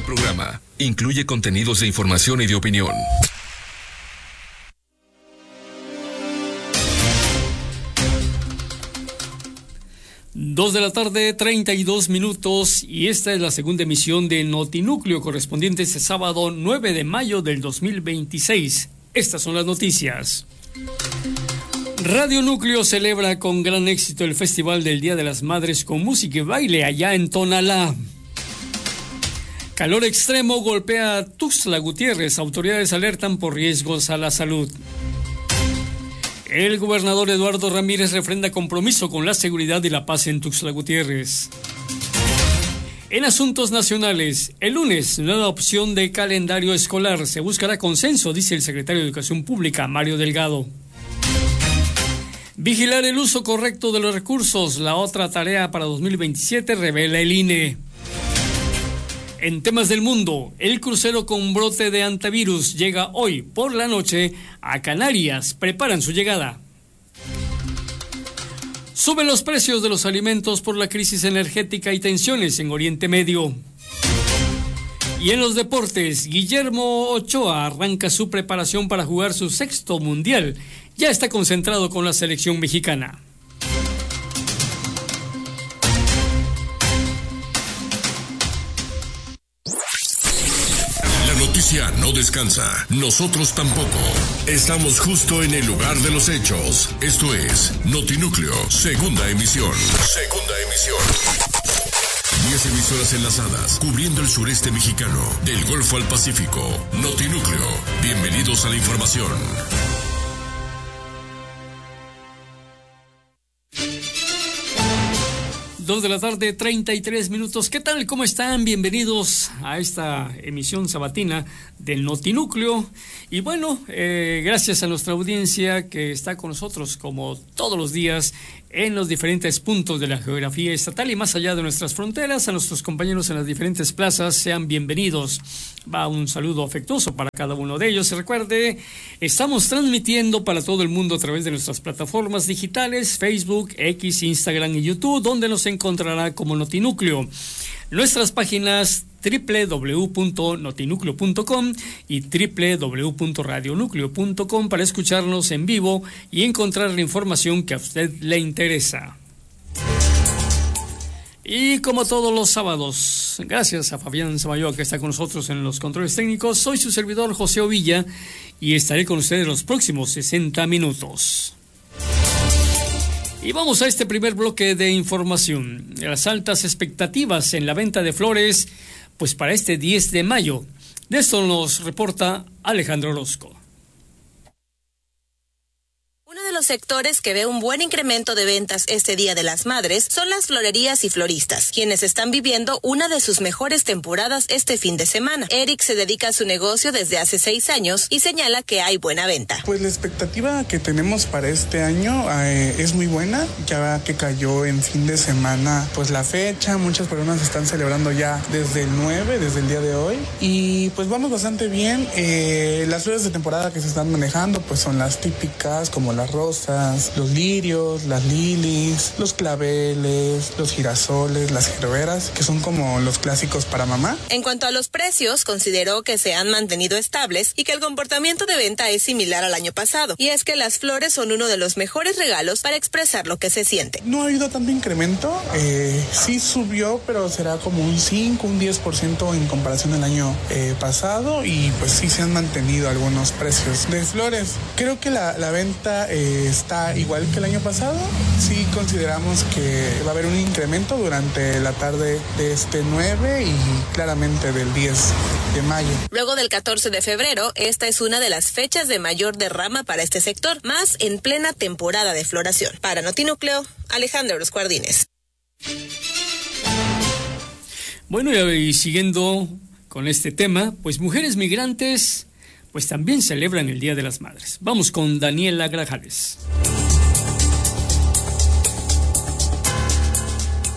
programa incluye contenidos de información y de opinión. 2:32 p.m. y esta es la segunda emisión de Notinúcleo correspondiente este sábado 9 de mayo del 2026. Estas son las noticias. Radio Núcleo celebra con gran éxito el Festival del Día de las Madres con música y baile allá en Tonalá. Calor extremo golpea a Tuxtla Gutiérrez. Autoridades alertan por riesgos a la salud. El gobernador Eduardo Ramírez refrenda compromiso con la seguridad y la paz en Tuxtla Gutiérrez. En asuntos nacionales, el lunes, nueva opción de calendario escolar. Se buscará consenso, dice el secretario de Educación Pública, Mario Delgado. Vigilar el uso correcto de los recursos, la otra tarea para 2027, revela el INE. En temas del mundo, el crucero con brote de antivirus llega hoy por la noche a Canarias. Preparan su llegada. Suben los precios de los alimentos por la crisis energética y tensiones en Oriente Medio. Y en los deportes, Guillermo Ochoa arranca su preparación para jugar su 6º mundial. Ya está concentrado con la selección mexicana. La noticia no descansa, nosotros tampoco. Estamos justo en el lugar de los hechos. Esto es Notinúcleo, segunda emisión. 10 emisoras enlazadas, cubriendo el sureste mexicano, del Golfo al Pacífico. Notinúcleo, bienvenidos a la información. 2:33 p.m. ¿Qué tal? ¿Cómo están? Bienvenidos a esta emisión sabatina del Notinúcleo. Y bueno, gracias a nuestra audiencia que está con nosotros como todos los días en los diferentes puntos de la geografía estatal y más allá de nuestras fronteras. A nuestros compañeros en las diferentes plazas, sean bienvenidos. Va un saludo afectuoso para cada uno de ellos. Recuerde, estamos transmitiendo para todo el mundo a través de nuestras plataformas digitales, Facebook, X, Instagram y YouTube, donde nos encontrará como Notinúcleo. Nuestras páginas www.notinucleo.com y www.radionucleo.com para escucharnos en vivo y encontrar la información que a usted le interesa. Y como todos los sábados, gracias a Fabián Samayoa que está con nosotros en los controles técnicos, soy su servidor José Ovilla y estaré con ustedes los próximos 60 minutos. Y vamos a este primer bloque de información. Las altas expectativas en la venta de flores, pues para este 10 de mayo. De esto nos reporta Alejandro Orozco. Uno de los sectores que ve un buen incremento de ventas este Día de las Madres son las florerías y floristas, quienes están viviendo una de sus mejores temporadas este fin de semana. Eric se dedica a su negocio desde hace 6 años y señala que hay buena venta. Pues la expectativa que tenemos para este año es muy buena, ya que cayó en fin de semana pues la fecha, muchas personas están celebrando ya desde el 9, desde el día de hoy, y pues vamos bastante bien. Las flores de temporada que se están manejando pues son las típicas como las rosas, los lirios, las lilies, los claveles, los girasoles, las geroveras, que son como los clásicos para mamá. En cuanto a los precios, consideró que se han mantenido estables y que el comportamiento de venta es similar al año pasado. Y es que las flores son uno de los mejores regalos para expresar lo que se siente. No ha habido tanto incremento, sí subió, pero será como un 5, un 10% en comparación al año pasado, y pues sí se han mantenido algunos precios de flores. Creo que la venta está igual que el año pasado. Sí consideramos que va a haber un incremento durante la tarde de este 9 y claramente del 10 de mayo. Luego del 14 de febrero, esta es una de las fechas de mayor derrama para este sector, más en plena temporada de floración. Para Notinúcleo, Alejandro Orozco Ardínez. Bueno, y siguiendo con este tema, pues mujeres migrantes pues también celebran el Día de las Madres. Vamos con Daniela Grajales.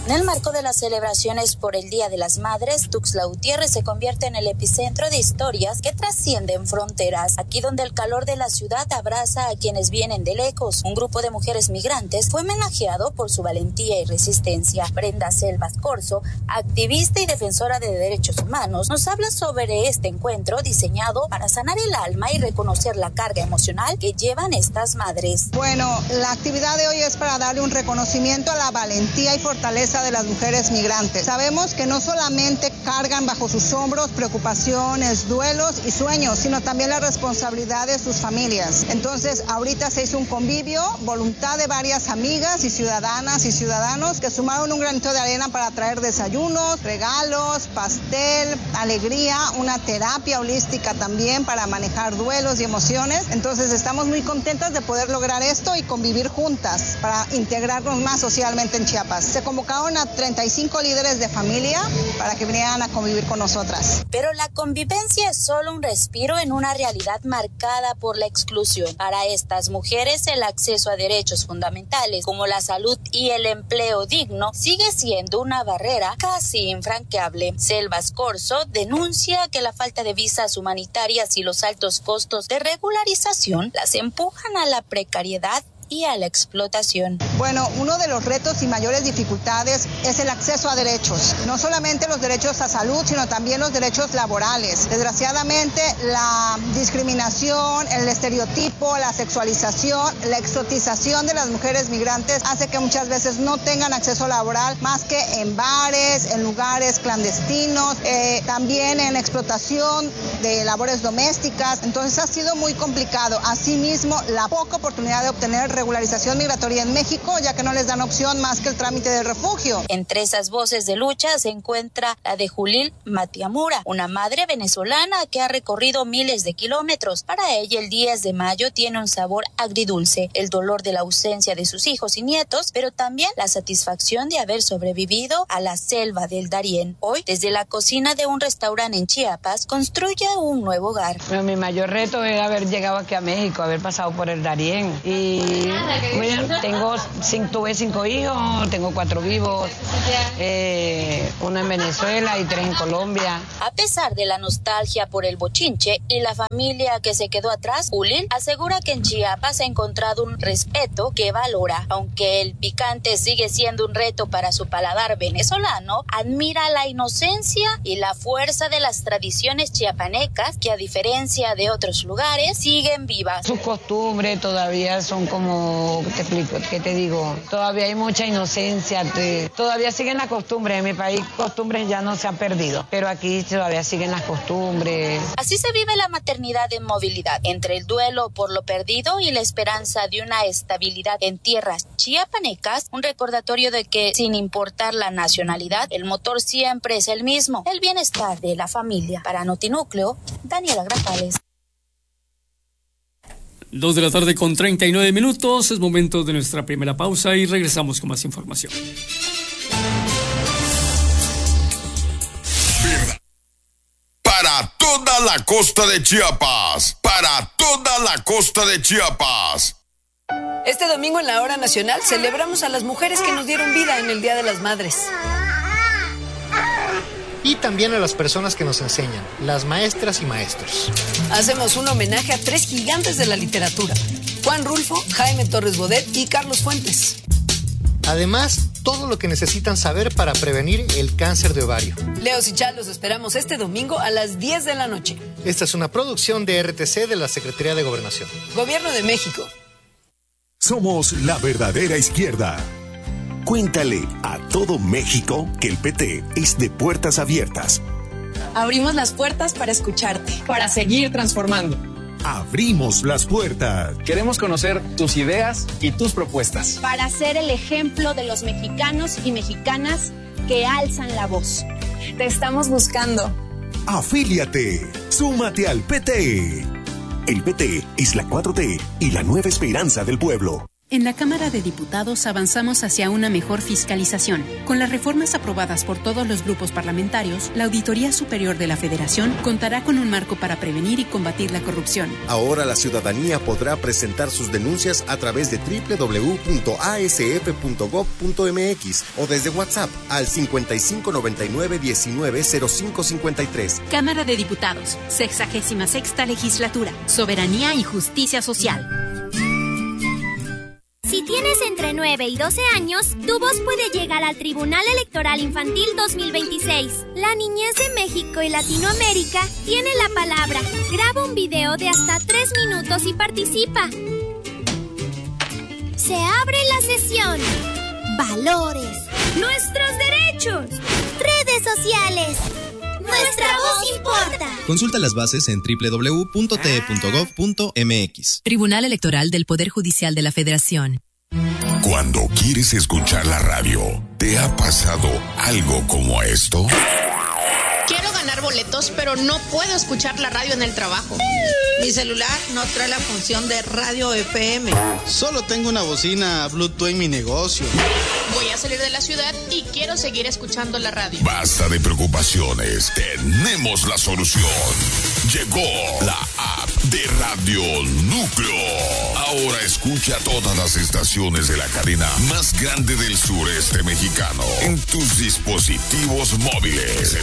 En el marco de las celebraciones por el Día de las Madres, Tuxtla Gutiérrez se convierte en el epicentro de historias que trascienden fronteras. Aquí donde el calor de la ciudad abraza a quienes vienen de lejos. Un grupo de mujeres migrantes fue homenajeado por su valentía y resistencia. Brenda Selvas Corzo, activista y defensora de derechos humanos, nos habla sobre este encuentro diseñado para sanar el alma y reconocer la carga emocional que llevan estas madres. Bueno, la actividad de hoy es para darle un reconocimiento a la valentía y fortaleza de las mujeres migrantes. Sabemos que no solamente cargan bajo sus hombros preocupaciones, duelos y sueños, sino también la responsabilidad de sus familias. Entonces, ahorita se hizo un convivio, voluntad de varias amigas y ciudadanas y ciudadanos que sumaron un granito de arena para traer desayunos, regalos, pastel, alegría, una terapia holística también para manejar duelos y emociones. Entonces, estamos muy contentas de poder lograr esto y convivir juntas para integrarnos más socialmente en Chiapas. Se convocaron a 35 líderes de familia para que vinieran a convivir con nosotras. Pero la convivencia es solo un respiro en una realidad marcada por la exclusión. Para estas mujeres, el acceso a derechos fundamentales como la salud y el empleo digno sigue siendo una barrera casi infranqueable. Selvas Corzo denuncia que la falta de visas humanitarias y los altos costos de regularización las empujan a la precariedad y a la explotación. Bueno, uno de los retos y mayores dificultades es el acceso a derechos, no solamente los derechos a salud, sino también los derechos laborales. Desgraciadamente, la discriminación, el estereotipo, la sexualización, la exotización de las mujeres migrantes hace que muchas veces no tengan acceso laboral más que en bares, en lugares clandestinos, también en explotación de labores domésticas. Entonces ha sido muy complicado. Asimismo, la poca oportunidad de obtener regularización migratoria en México, ya que no les dan opción más que el trámite del refugio. Entre esas voces de lucha se encuentra la de Julil Matiamura, una madre venezolana que ha recorrido miles de kilómetros. Para ella, el 10 de mayo tiene un sabor agridulce, el dolor de la ausencia de sus hijos y nietos, pero también la satisfacción de haber sobrevivido a la selva del Darién. Hoy, desde la cocina de un restaurante en Chiapas, construye un nuevo hogar. Bueno, mi mayor reto era haber llegado aquí a México, haber pasado por el Darién y bueno, tuve 5 hijos, tengo 4 vivos, uno en Venezuela y 3 en Colombia. A pesar de la nostalgia por el bochinche y la familia que se quedó atrás, Julil asegura que en Chiapas ha encontrado un respeto que valora. Aunque el picante sigue siendo un reto para su paladar venezolano, admira la inocencia y la fuerza de las tradiciones chiapanecas que, a diferencia de otros lugares, siguen vivas. Sus costumbres todavía son como, te explico, ¿qué te digo? Todavía hay mucha inocencia, todavía siguen las costumbres. En mi país costumbres ya no se han perdido, pero aquí todavía siguen las costumbres. Así se vive la maternidad en movilidad, entre el duelo por lo perdido y la esperanza de una estabilidad en tierras chiapanecas, un recordatorio de que, sin importar la nacionalidad, el motor siempre es el mismo, el bienestar de la familia. Para Notinúcleo, Daniela Grajales. 2 de la tarde con 39 minutos, es momento de nuestra primera pausa y regresamos con más información. Para toda la costa de Chiapas, para toda la costa de Chiapas. Este domingo en la Hora Nacional celebramos a las mujeres que nos dieron vida en el Día de las Madres. Y también a las personas que nos enseñan, las maestras y maestros. Hacemos un homenaje a 3 gigantes de la literatura: Juan Rulfo, Jaime Torres Bodet y Carlos Fuentes. Además, todo lo que necesitan saber para prevenir el cáncer de ovario. Leos y Chal los esperamos este domingo a las 10 de la noche. Esta es una producción de RTC de la Secretaría de Gobernación. Gobierno de México. Somos la verdadera izquierda. Cuéntale a todo México que el PT es de puertas abiertas. Abrimos las puertas para escucharte, para seguir transformando. Abrimos las puertas. Queremos conocer tus ideas y tus propuestas. Para ser el ejemplo de los mexicanos y mexicanas que alzan la voz. Te estamos buscando. Afíliate. Súmate al PT. El PT es la 4T y la nueva esperanza del pueblo. En la Cámara de Diputados avanzamos hacia una mejor fiscalización. Con las reformas aprobadas por todos los grupos parlamentarios, la Auditoría Superior de la Federación contará con un marco para prevenir y combatir la corrupción. Ahora la ciudadanía podrá presentar sus denuncias a través de www.asf.gov.mx o desde WhatsApp al 5599-190553. Cámara de Diputados, 66ª Legislatura, Soberanía y Justicia Social. Si tienes entre 9 y 12 años, tu voz puede llegar al Tribunal Electoral Infantil 2026. La niñez de México y Latinoamérica tiene la palabra. Graba un video de hasta 3 minutos y participa. Se abre la sesión. Valores. Nuestros derechos. Redes sociales. Nuestra voz importa. Consulta las bases en www.te.gov.mx. Tribunal Electoral del Poder Judicial de la Federación. Cuando quieres escuchar la radio, ¿te ha pasado algo como esto? Quiero ganar boletos, pero no puedo escuchar la radio en el trabajo. Mi celular no trae la función de radio FM. Solo tengo una bocina Bluetooth en mi negocio. Voy a salir de la ciudad y quiero seguir escuchando la radio. Basta de preocupaciones, tenemos la solución. Llegó la app de Radio Núcleo. Ahora escucha todas las estaciones de la cadena más grande del sureste mexicano en tus dispositivos móviles. Se